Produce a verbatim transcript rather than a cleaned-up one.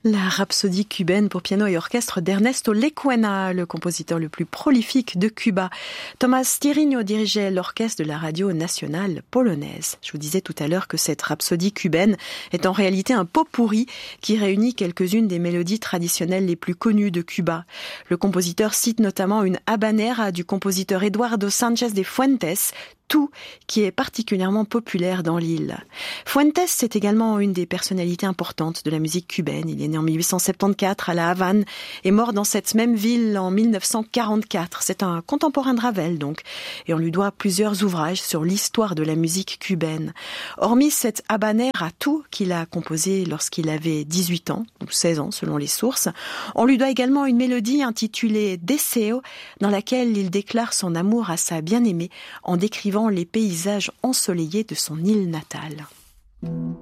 La rhapsodie cubaine pour piano et orchestre d'Ernesto Lecuona, le compositeur le plus prolifique de Cuba. Tomás Tirino dirigeait l'orchestre de la radio nationale polonaise. Je vous disais tout à l'heure que cette rhapsodie cubaine est en réalité un pot-pourri qui réunit quelques-unes des mélodies traditionnelles les plus connues de Cuba. Le compositeur cite notamment une habanera du compositeur Eduardo Sánchez de Fuentes, tout qui est particulièrement populaire dans l'île. Fuentes, c'est également une des personnalités importantes de la musique cubaine. Il est né en mille huit cent soixante-quatorze à La Havane et mort dans cette même ville en mille neuf cent quarante-quatre. C'est un contemporain de Ravel, donc, et on lui doit plusieurs ouvrages sur l'histoire de la musique cubaine. Hormis cette habanera tout qu'il a composé lorsqu'il avait dix-huit ans, ou seize ans selon les sources, on lui doit également une mélodie intitulée Deseo, dans laquelle il déclare son amour à sa bien-aimée en décrivant les paysages ensoleillés de son île natale.